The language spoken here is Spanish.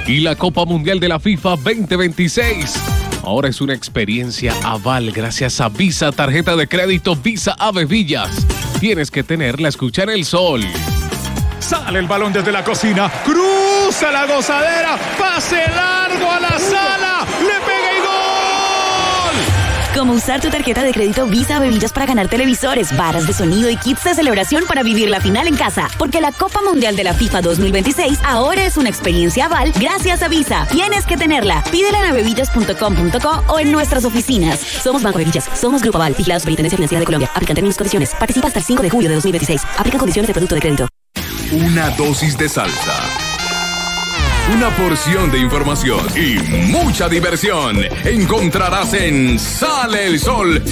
y la Copa Mundial de la FIFA 2026. Ahora es una experiencia Aval gracias a Visa, tarjeta de crédito Visa Ave Villas. Tienes que tenerla, escuchar el sol. Sale el balón desde la cocina, cruza la gozadera, pase largo a la sala, le pega y gol. Como usar tu tarjeta de crédito Visa Bebillas para ganar televisores, varas de sonido y kits de celebración para vivir la final en casa. Porque la Copa Mundial de la FIFA 2026 ahora es una experiencia Aval gracias a Visa. Tienes que tenerla. Pídela en avevillas.com.co o en nuestras oficinas. Somos Banco Bevillas. Somos Grupo Aval. Vigilados Superintendencia Financiera de Colombia. Aplican términos y condiciones. Participa hasta el 5 de julio de 2026. Aplican condiciones de producto de crédito. Una dosis de salsa, una porción de información y mucha diversión encontrarás en Sale el Sol